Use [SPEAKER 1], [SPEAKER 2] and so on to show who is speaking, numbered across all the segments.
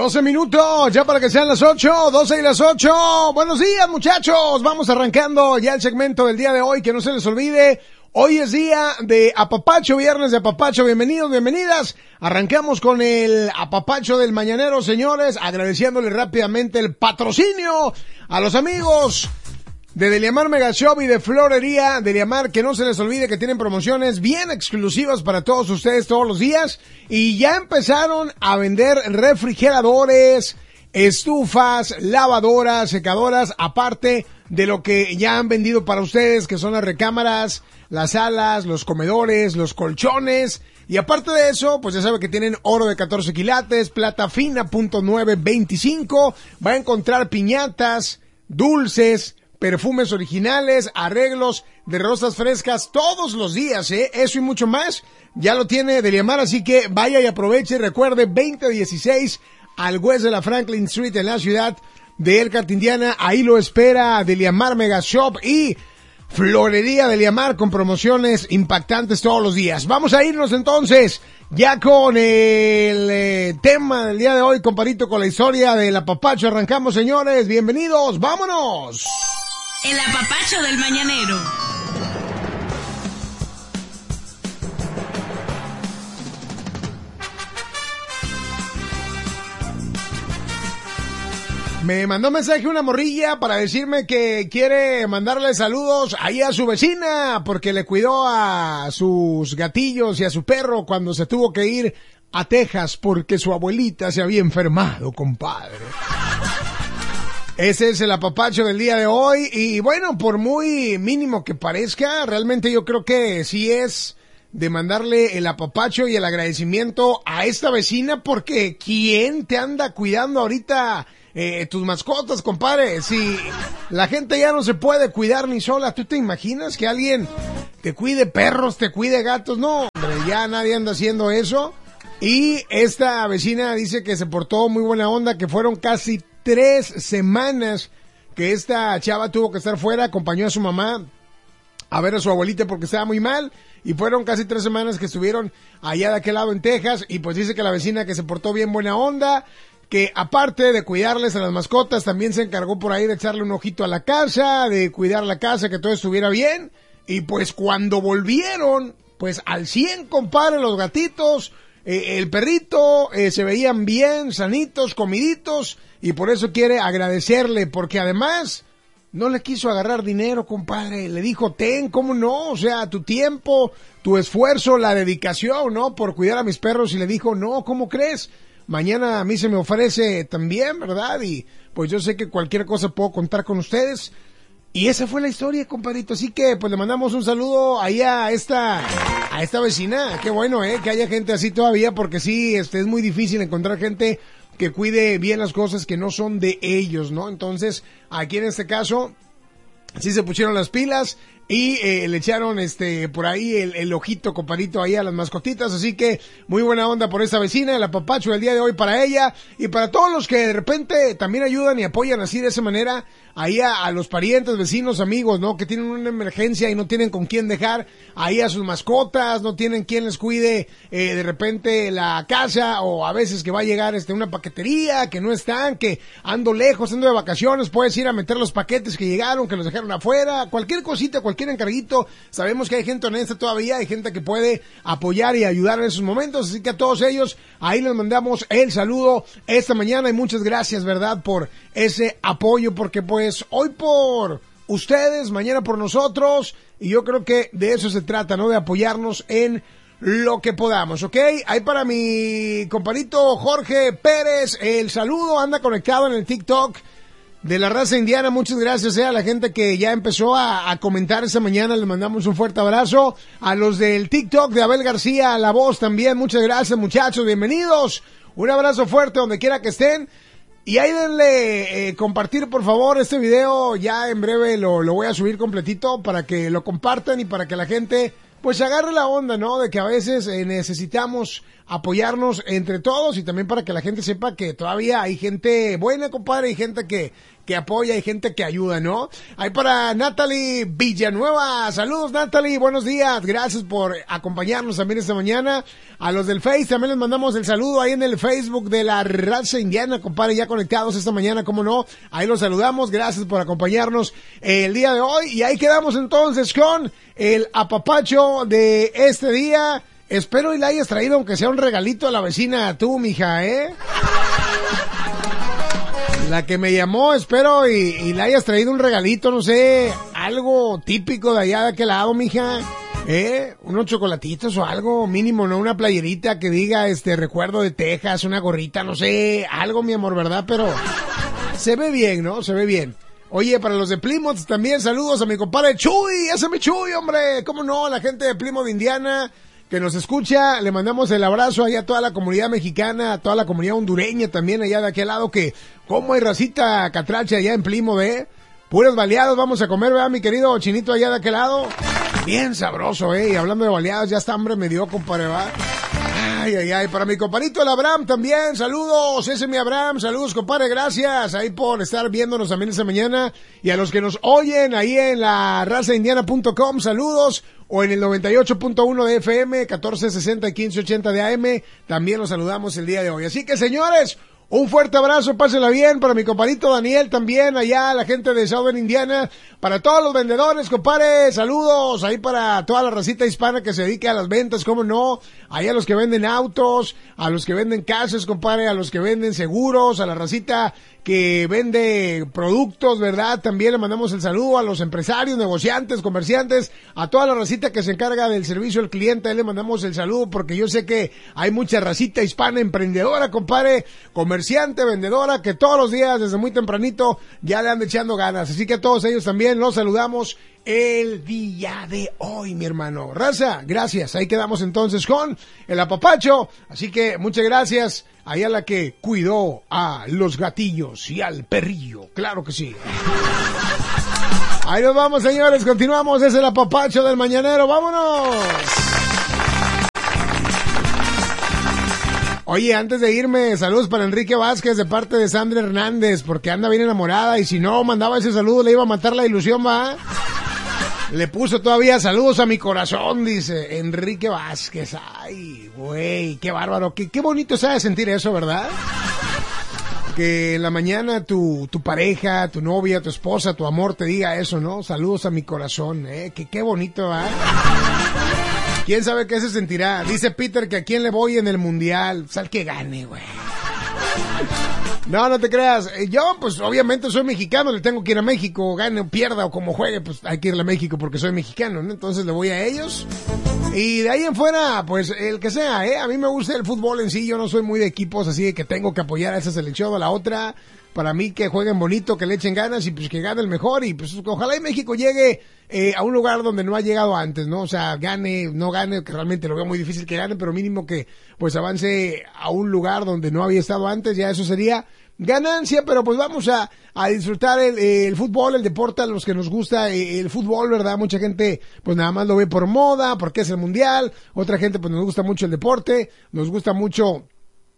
[SPEAKER 1] 12 minutos, ya para que sean las 8, 12 y las 8. Buenos días, muchachos. Vamos arrancando ya el segmento del día de hoy, que no se les olvide. Hoy es día de apapacho, viernes de apapacho. Bienvenidos, bienvenidas. Arrancamos con el apapacho del mañanero, señores, agradeciéndole rápidamente el patrocinio a los amigos de Deliamar Mega Shop y de Florería Deliamar, que no se les olvide que tienen promociones bien exclusivas para todos ustedes todos los días, y ya empezaron a vender refrigeradores, estufas, lavadoras, secadoras, aparte de lo que ya han vendido para ustedes, que son las recámaras, las salas, los comedores, los colchones, y aparte de eso, pues ya sabe que tienen oro de 14 quilates, plata fina .925, va a encontrar piñatas, dulces, perfumes originales, arreglos de rosas frescas todos los días, eso y mucho más, ya lo tiene Deliamar, así que vaya y aproveche. Recuerde, 2016 al West de la Franklin Street en la ciudad de Elkhart, Indiana, ahí lo espera Deliamar Mega Shop y Florería Deliamar con promociones impactantes todos los días. Vamos a irnos entonces ya con el tema del día de hoy, comparito, con la historia del apapacho. Arrancamos, señores, bienvenidos, vámonos.
[SPEAKER 2] El apapacho del mañanero.
[SPEAKER 1] Me mandó mensaje una morrilla para decirme que quiere mandarle saludos ahí a su vecina porque le cuidó a sus gatillos y a su perro cuando se tuvo que ir a Texas porque su abuelita se había enfermado, compadre. Ese es el apapacho del día de hoy y bueno, por muy mínimo que parezca, realmente yo creo que sí es de mandarle el apapacho y el agradecimiento a esta vecina porque ¿quién te anda cuidando ahorita tus mascotas, compadre? Si la gente ya no se puede cuidar ni sola, ¿tú te imaginas que alguien te cuide perros, te cuide gatos? No, hombre, ya nadie anda haciendo eso. Y esta vecina dice que se portó muy buena onda, que fueron casi 3 semanas que esta chava tuvo que estar fuera, acompañó a su mamá a ver a su abuelita porque estaba muy mal, y fueron casi 3 semanas que estuvieron allá de aquel lado en Texas, y pues dice que la vecina que se portó bien buena onda, que aparte de cuidarles a las mascotas, también se encargó por ahí de echarle un ojito a la casa, de cuidar la casa, que todo estuviera bien, y pues cuando volvieron, pues al 100, compadre, los gatitos, el perrito, se veían bien, sanitos, comiditos, y por eso quiere agradecerle, porque además no le quiso agarrar dinero, compadre, le dijo, ten, ¿cómo no? O sea, tu tiempo, tu esfuerzo, la dedicación, ¿no? Por cuidar a mis perros, y le dijo, no, ¿cómo crees? Mañana a mí se me ofrece también, ¿verdad? Y pues yo sé que cualquier cosa puedo contar con ustedes. Y esa fue la historia, compadrito. Así que pues le mandamos un saludo ahí a esta vecina. Qué bueno, que haya gente así todavía, porque sí, es muy difícil encontrar gente que cuide bien las cosas que no son de ellos, ¿no? Entonces, aquí en este caso, sí se pusieron las pilas y le echaron por ahí el ojito, compadrito, ahí a las mascotitas. Así que muy buena onda por esta vecina, el apapacho del día de hoy para ella y para todos los que de repente también ayudan y apoyan así de esa manera ahí a los parientes, vecinos, amigos, ¿no? Que tienen una emergencia y no tienen con quién dejar ahí a sus mascotas, no tienen quien les cuide de repente la casa, o a veces que va a llegar una paquetería, que no están, que ando lejos, ando de vacaciones, puedes ir a meter los paquetes que llegaron, que los dejaron afuera, cualquier cosita, cualquier encarguito. Sabemos que hay gente honesta todavía, hay gente que puede apoyar y ayudar en esos momentos, así que a todos ellos ahí les mandamos el saludo esta mañana y muchas gracias, ¿verdad? Por ese apoyo, porque pues hoy por ustedes, mañana por nosotros, y yo creo que de eso se trata, ¿no? De apoyarnos en lo que podamos, ¿ok? Ahí para mi compadrito Jorge Pérez, el saludo, anda conectado en el TikTok de la raza indiana. Muchas gracias a la gente que ya empezó a comentar esta mañana, les mandamos un fuerte abrazo. A los del TikTok de Abel García, La Voz también, muchas gracias, muchachos, bienvenidos. Un abrazo fuerte donde quiera que estén. Y ahí denle compartir, por favor, este video. Ya en breve lo voy a subir completito para que lo compartan y para que la gente pues agarre la onda, ¿no? De que a veces necesitamos apoyarnos entre todos, y también para que la gente sepa que todavía hay gente buena, compadre, y gente que que apoya y gente que ayuda, ¿no? Ahí para Natalie Villanueva. Saludos, Natalie, buenos días. Gracias por acompañarnos también esta mañana. A los del Face también les mandamos el saludo ahí en el Facebook de la Raza Indiana, compadre, ya conectados esta mañana, cómo no. Ahí los saludamos. Gracias por acompañarnos el día de hoy. Y ahí quedamos entonces con el apapacho de este día. Espero y le hayas traído aunque sea un regalito a la vecina tú, mija, La que me llamó, espero y le hayas traído un regalito, no sé, algo típico de allá de aquel lado, mija. Unos chocolatitos o algo mínimo, ¿no? Una playerita que diga, recuerdo de Texas, una gorrita, no sé, algo, mi amor, ¿verdad? Pero se ve bien, ¿no? Se ve bien. Oye, para los de Plymouth también saludos a mi compadre Chuy, ese es mi Chuy, hombre. ¿Cómo no? La gente de Plymouth, Indiana, que nos escucha, le mandamos el abrazo allá a toda la comunidad mexicana, a toda la comunidad hondureña también allá de aquel lado, que como hay racita catracha allá en Plymouth, puros baleados vamos a comer, ¿verdad, mi querido chinito allá de aquel lado? Bien sabroso, y hablando de baleados, ya está hambre me dio, compadre, ¿va? Ay, para mi compadrito el Abraham también, saludos, ese es mi Abraham, saludos, compadre, gracias ahí por estar viéndonos también esta mañana, y a los que nos oyen ahí en la razaindiana.com, saludos, o en el 98.1 de FM, 1460 y 1580 de AM, también los saludamos el día de hoy. Así que, señores, un fuerte abrazo, pásenla bien, para mi compadrito Daniel también, allá, la gente de Southern Indiana, para todos los vendedores, compadre, saludos, ahí para toda la racita hispana que se dedique a las ventas, cómo no, ahí a los que venden autos, a los que venden casas, compadre, a los que venden seguros, a la racita que vende productos, ¿verdad? También le mandamos el saludo a los empresarios, negociantes, comerciantes, a toda la racita que se encarga del servicio al cliente, ahí le mandamos el saludo porque yo sé que hay mucha racita hispana emprendedora, compadre, comerciante, vendedora, que todos los días desde muy tempranito ya le anda echando ganas, así que a todos ellos también los saludamos el día de hoy, mi hermano. Raza, gracias, ahí quedamos entonces con el apapacho, así que muchas gracias. Ahí a la que cuidó a los gatillos y al perrillo, claro que sí. Ahí nos vamos, señores, continuamos, es el apapacho del mañanero, vámonos. Oye, antes de irme, saludos para Enrique Vázquez de parte de Sandra Hernández, porque anda bien enamorada y si no mandaba ese saludo le iba a matar la ilusión, ¿va? Le puso todavía saludos a mi corazón, dice Enrique Vázquez. Ay, güey, qué bárbaro, qué bonito sabe sentir eso, ¿verdad? Que en la mañana tu pareja, tu novia, tu esposa, tu amor te diga eso, ¿no? Saludos a mi corazón, qué bonito, ¿va? ¿Quién sabe qué se sentirá? Dice Peter que a quién le voy en el mundial, pues al que gane, güey. No te creas. Yo, pues, obviamente soy mexicano, le tengo que ir a México, gane o pierda o como juegue, pues hay que irle a México porque soy mexicano, ¿no? Entonces le voy a ellos. Y de ahí en fuera, pues, el que sea, A mí me gusta el fútbol en sí, yo no soy muy de equipos, así que tengo que apoyar a esa selección o a la otra. Para mí que jueguen bonito, que le echen ganas y pues que gane el mejor y pues ojalá y México llegue a un lugar donde no ha llegado antes, ¿no? O sea, gane, no gane, que realmente lo veo muy difícil que gane, pero mínimo que pues avance a un lugar donde no había estado antes, ya eso sería ganancia, pero pues vamos a disfrutar el fútbol, el deporte, a los que nos gusta el fútbol, ¿verdad? Mucha gente pues nada más lo ve por moda, porque es el mundial, otra gente pues nos gusta mucho el deporte, nos gusta mucho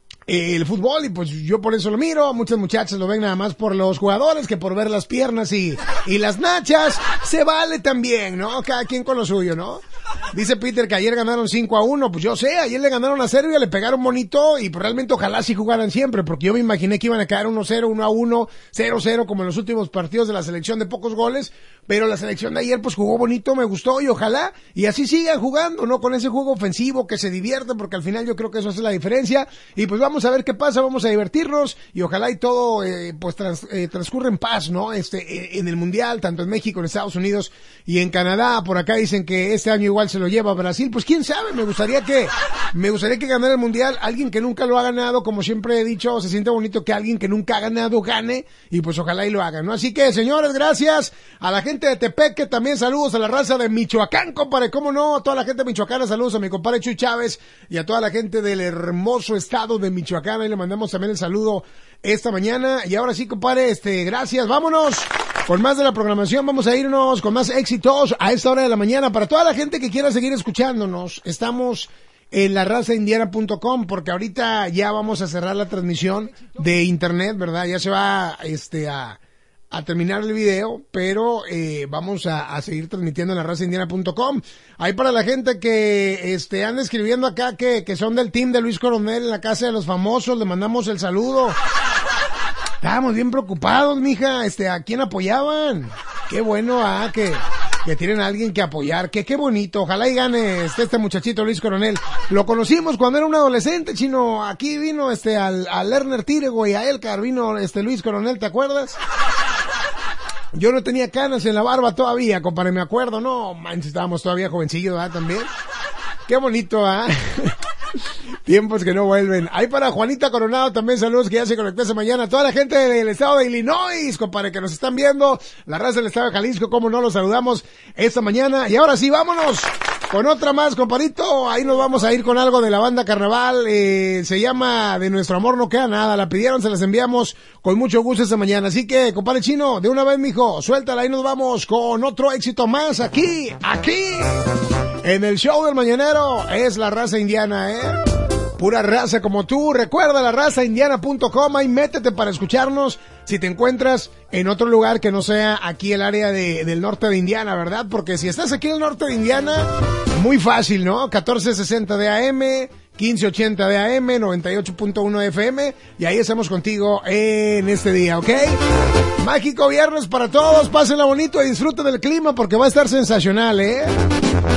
[SPEAKER 1] el fútbol y pues yo por eso lo miro. Muchas muchachas lo ven nada más por los jugadores que por ver las piernas y las nachas. Se vale también, ¿no? Cada quien con lo suyo, ¿no? Dice Peter que ayer ganaron 5-1, pues yo sé, ayer le ganaron a Serbia, le pegaron bonito y pues realmente ojalá sí jugaran siempre, porque yo me imaginé que iban a caer 1-0, 1-1, 0-0 como en los últimos partidos de la selección de pocos goles, pero la selección de ayer pues jugó bonito, me gustó y ojalá y así sigan jugando, ¿no? Con ese juego ofensivo, que se diviertan, porque al final yo creo que eso hace la diferencia y pues vamos a ver qué pasa, vamos a divertirnos y ojalá y todo pues transcurre en paz, ¿no? En el mundial, tanto en México, en Estados Unidos y en Canadá. Por acá dicen que este año igual se lo lleva a Brasil, pues quién sabe, me gustaría que ganara el mundial alguien que nunca lo ha ganado, como siempre he dicho, se siente bonito que alguien que nunca ha ganado gane y pues ojalá y lo hagan, ¿no? Así que señores, gracias a la gente de Tepeque, también saludos a la raza de Michoacán, compadre, cómo no, a toda la gente de Michoacán, saludos a mi compadre Chuy Chávez y a toda la gente del hermoso estado de Michoacán, ahí le mandamos también el saludo esta mañana y ahora sí, compadre, gracias, vámonos con más de la programación, vamos a irnos con más éxitos a esta hora de la mañana. Para toda la gente que quiera seguir escuchándonos, estamos en la razaindiana.com porque ahorita ya vamos a cerrar la transmisión de internet, ¿verdad? Ya se va a terminar el video, pero vamos a seguir transmitiendo en larrazaindiana.com. Ahí para la gente que anda escribiendo acá que son del team de Luis Coronel en la Casa de los Famosos, le mandamos el saludo. Estábamos bien preocupados, mija, ¿a quién apoyaban? Qué bueno, que tienen a alguien que apoyar, qué bonito, ojalá y gane este muchachito Luis Coronel. Lo conocimos cuando era un adolescente, chino, aquí vino al Lerner Tirego y a Elcar vino Luis Coronel, ¿te acuerdas? Yo no tenía canas en la barba todavía, compadre, me acuerdo, no, manches, estábamos todavía jovencillos, ¿verdad? También. Qué bonito, Tiempos que no vuelven. Ahí para Juanita Coronado también saludos, que ya se conectó esta mañana. Toda la gente del estado de Illinois, compadre, que nos están viendo. La raza del estado de Jalisco, cómo no los saludamos esta mañana. Y ahora sí, vámonos con otra más, compadrito. Ahí nos vamos a ir con algo de la banda Carnaval. Se llama De Nuestro Amor No Queda Nada. La pidieron, se las enviamos con mucho gusto esta mañana. Así que, compadre chino, de una vez, mijo, suéltala. Ahí nos vamos con otro éxito más aquí. En el show del mañanero es la raza indiana, Pura raza como tú. Recuerda larrazaindiana.com. Ahí métete para escucharnos si te encuentras en otro lugar que no sea aquí el área del norte de Indiana, ¿verdad? Porque si estás aquí en el norte de Indiana, muy fácil, ¿no? 1460 de AM, 1580 de AM, 98.1 FM. Y ahí estamos contigo en este día, ¿ok? Mágico viernes para todos. Pásenla bonito y disfruten del clima porque va a estar sensacional,